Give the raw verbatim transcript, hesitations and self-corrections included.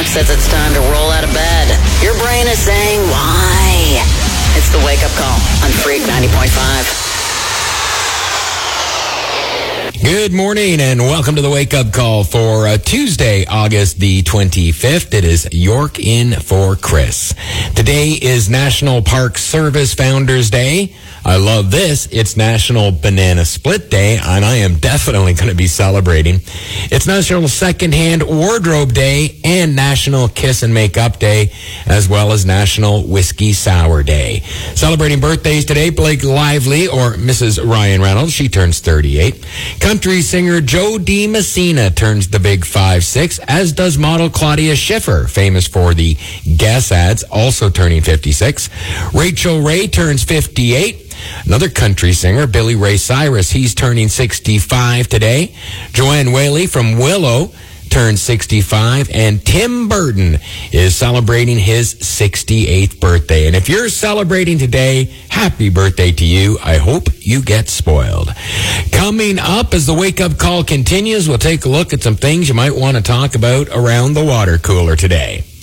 says it's time to roll out of bed. Your brain is saying, why? It's the Wake Up Call on Freak ninety point five. Good morning and welcome to the Wake Up Call for uh, Tuesday, August the twenty-fifth. It is York in for Chris. Today is National Park Service Founders Day. I love this. It's National Banana Split Day, and I am definitely going to be celebrating. It's National Secondhand Wardrobe Day and National Kiss and Make Up Day, as well as National Whiskey Sour Day. Celebrating birthdays today, Blake Lively, or Missus Ryan Reynolds, she turns thirty-eight. Country singer Joe D. Messina turns the big five six, as does model Claudia Schiffer, famous for the Guess ads, also turning fifty-six. Rachel Ray turns fifty-eight. Another country singer, Billy Ray Cyrus, he's turning sixty-five today. Joanne Whaley from Willow turns sixty-five, and Tim Burton is celebrating his sixty-eighth birthday. And if you're celebrating today, happy birthday to you. I hope you get spoiled. Coming up, as the wake-up call continues, we'll take a look at some things you might want to talk about around the water cooler today.